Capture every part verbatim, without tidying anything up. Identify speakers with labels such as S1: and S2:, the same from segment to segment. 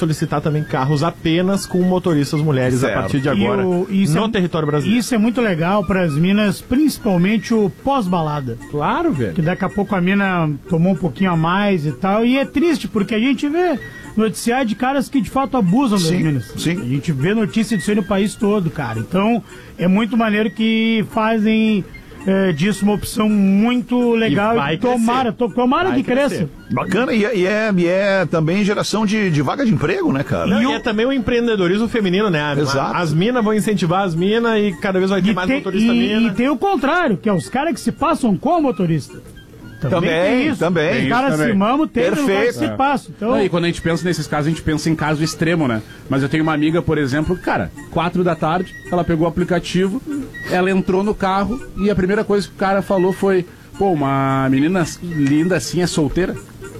S1: solicitar também carros apenas com motoristas mulheres certo. a partir de agora
S2: o, no
S1: é, território brasileiro.
S2: Isso é muito legal para as minas, principalmente o pós-balada.
S1: Claro, velho.
S2: Que daqui a pouco a mina tomou um pouquinho a mais e tal. E é triste, porque a gente vê noticiário de caras que de fato abusam das minas.
S3: Sim.
S2: A gente vê notícia disso aí no país todo, cara. Então, é muito maneiro que fazem é, disso uma opção muito legal.
S1: E
S2: e tomara, to, tomara vai que cresça.
S3: Bacana, e é, e é, e é também geração de, de vaga de emprego, né, cara?
S1: Não,
S3: e
S1: o... é também o empreendedorismo feminino, né?
S3: Exato.
S1: As minas vão incentivar as minas e cada vez vai ter
S2: e
S1: mais
S2: tem,
S1: motorista
S2: e,
S1: mina.
S2: E tem o contrário, que é os caras que se passam com motorista. Também,
S3: também
S2: tem isso.
S3: também.
S2: Os caras se mamam, tem
S3: Perfeito.
S2: se passam. Então...
S4: Não, e quando a gente pensa nesses casos, a gente pensa em caso extremo, né? Mas eu tenho uma amiga, por exemplo, cara, quatro da tarde, ela pegou o aplicativo, ela entrou no carro e a primeira coisa que o cara falou foi: pô, uma menina linda assim é solteira?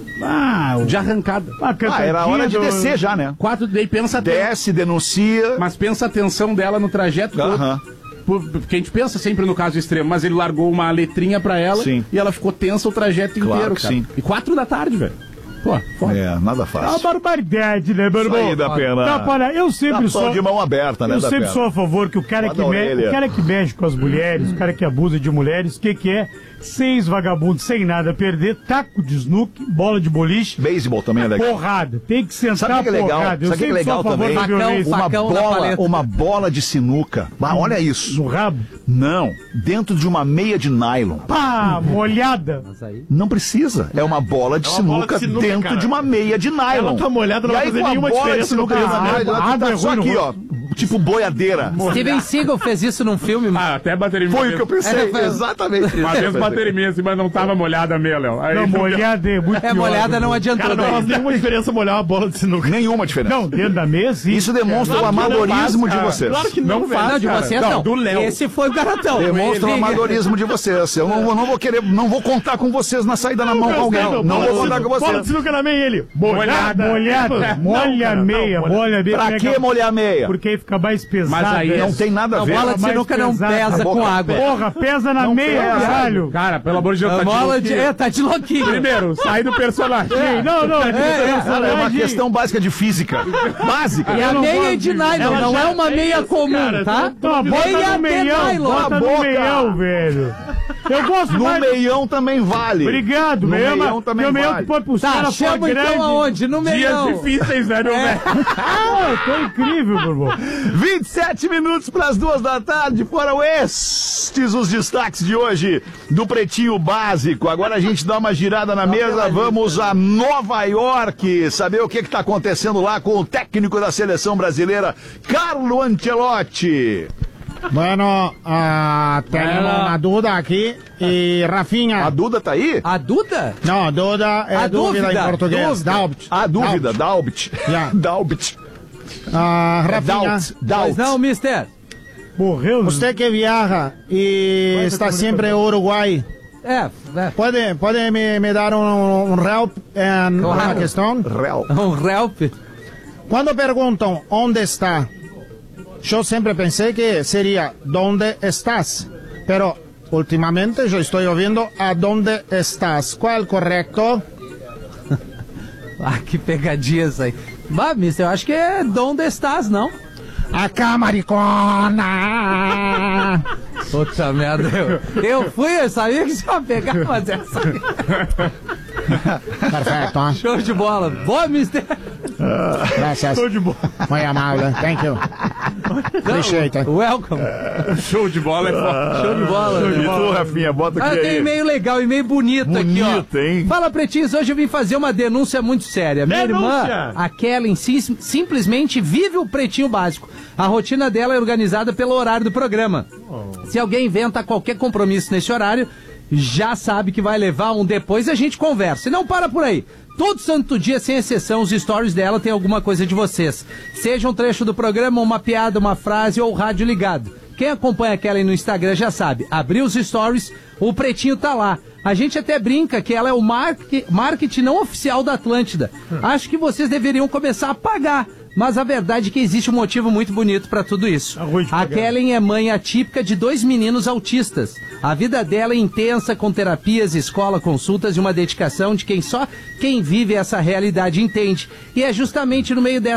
S2: Ah,
S4: de arrancada.
S3: Ah, era a hora de do... descer já, né?
S4: Quatro, daí pensa...
S3: Desce, ten... denuncia...
S4: Mas pensa a atenção dela no trajeto todo.
S3: Aham.
S4: Porque a gente pensa sempre no caso extremo, mas ele largou uma letrinha pra ela sim. e ela ficou tensa o trajeto
S3: claro
S4: inteiro,
S3: que
S4: cara.
S3: Sim.
S4: E quatro da tarde, velho. Pô, foda.
S3: É, nada fácil.
S2: É uma barbaridade, né, meu irmão?
S3: Isso aí dá pena.
S2: Tá, para, eu sempre sou...
S3: de mão aberta, né?
S2: Eu sempre
S3: pena.
S2: sou a favor que o cara que, me... o cara que mexe com as mulheres, o cara que abusa de mulheres, o que que é? Seis vagabundos sem nada a perder, taco de snook, bola de boliche.
S3: Beisebol também é legal.
S2: Porrada. Tem que sentar
S3: Sabe que é legal?
S2: porrada. Eu
S3: Sabe que é legal também?
S2: Facão,
S3: uma,
S2: facão
S3: bola, uma bola de sinuca. Ah, olha isso.
S2: No rabo?
S3: Não. Dentro de uma meia de nylon.
S2: Pá, molhada.
S3: Não precisa. É uma bola de, é uma sinuca, bola de sinuca dentro cara. de uma meia de nylon.
S1: Ela tá molhada, não vai fazer nenhuma diferença no
S3: caso. Ah, tá só aqui, ó. Tipo boiadeira.
S5: Steven Seagal fez isso num filme.
S4: Ah, até bateria
S3: Foi o que eu pensei. É, exatamente.
S4: Uma vez bateria minha, mas não tava molhada mesmo, Léo.
S2: Não, molhada é muito
S5: É, pior, molhada não adiantou.
S1: Cara, não faz nenhuma diferença molhar uma bola de sinuca.
S3: Nenhuma diferença.
S2: Não, dentro da mesa.
S3: Isso demonstra claro o amadorismo de vocês.
S1: Claro que não,
S5: não
S1: faz.
S5: Não, de vocês não. não.
S1: Do Léo.
S5: Esse foi o garotão.
S3: Demonstra o amadorismo de vocês. Eu não, não vou querer, não vou contar com vocês na saída na mão com alguém. Não, não vou contar com vocês.
S1: Bola de sinuca na meia ele.
S2: Molhada, molhada. Molha a meia, molha a meia.
S3: Pra que molhar a meia?
S2: Porque aí fica mais pesado.
S4: Mas aí
S3: não tem nada a ver.
S5: A bola de sinuca não pesa com água.
S2: Porra, pesa na meia, caralho.
S4: Cara, pelo amor de Deus,
S5: a bola de... É, tá de louquinho.
S4: Primeiro, sai do personagem.
S2: É. Não, não. É,
S3: é, é uma questão básica de física. Básica.
S5: E a meia é de nylon, não é uma meia comum,
S1: cara,
S5: tá?
S2: Então, meia de nylon. Bota no meião, velho. Eu gosto
S3: no
S2: mais...
S3: meião também vale.
S2: Obrigado,
S3: no
S2: meião,
S3: meião também
S2: meu
S3: vale.
S2: meião que põe pros
S5: tá,
S2: caras
S5: chama então
S2: grande.
S5: aonde? No meião.
S4: Dias difíceis, né, meu velho?
S2: Ah, eu tô incrível, meu irmão.
S3: vinte e sete minutos para as duas da tarde, foram estes os destaques de hoje do Pretinho Básico. Agora a gente dá uma girada na mesa, vamos a Nova York, saber o que está acontecendo lá com o técnico da seleção brasileira, Carlo Ancelotti.
S6: Bueno, uh, tenemos a Duda aqui e Rafinha.
S3: A Duda tá aí?
S5: A Duda?
S6: Não, Duda é
S5: a
S6: dúvida,
S5: dúvida
S6: em português.
S5: Dúvida.
S6: Daubit.
S3: A dúvida, Daubit.
S6: Yeah.
S3: Daubit.
S6: Uh, Rafinha.
S5: Pois não, mister.
S2: Morreu.
S6: Você que viaja e
S2: Vai,
S6: está
S2: tá
S6: sempre em Uruguai.
S5: É, é.
S6: Pode, pode me, me dar um, um help em
S5: Claro.
S6: uma questão?
S3: Real.
S5: Um help.
S6: Quando perguntam onde está, eu sempre pensei que seria onde estás, pero ultimamente eu estou ouvindo aonde estás. Qual é o correto?
S5: Ah, que pegadinha isso aí. Bah, mister, eu acho que é onde estás, não?
S6: Acá, maricona!
S5: Puta merda, eu, eu fui, eu sabia que você ia pegar, mas essa...
S6: Perfeito, hein?
S5: Show de bola. Boa, mister.
S6: Gracias.
S2: Show de bola.
S6: Muito amável. Thank you. Appreciate it.
S5: Welcome.
S4: Show de bola é foda.
S5: Show de bola.
S3: Show de
S5: né?
S3: bola, Rafinha, bota
S5: Ah,
S3: aqui
S5: tem
S3: aí.
S5: e-mail legal, e-mail bonito,
S3: Bonito,
S5: aqui, ó.
S3: hein?
S5: Fala, pretinhos, hoje eu vim fazer uma denúncia muito séria. Minha
S1: Denúncia!
S5: irmã, a Kellen, sim, simplesmente vive o Pretinho Básico. A rotina dela é organizada pelo horário do programa. Oh. Se alguém inventa qualquer compromisso nesse horário, já sabe que vai levar um depois e a gente conversa. E não para por aí. Todo santo dia, sem exceção, os stories dela tem alguma coisa de vocês. Seja um trecho do programa, uma piada, uma frase ou rádio ligado. Quem acompanha a Kellen no Instagram já sabe. Abriu os stories, o Pretinho tá lá. A gente até brinca que ela é o market, marketing não oficial da Atlântida. Acho que vocês deveriam começar a pagar. Mas a verdade é que existe um motivo muito bonito pra tudo isso. A Kellen é mãe atípica de dois meninos autistas. A vida dela é intensa, com terapias, escola, consultas e uma dedicação de quem só quem vive essa realidade entende. E é justamente no meio dessa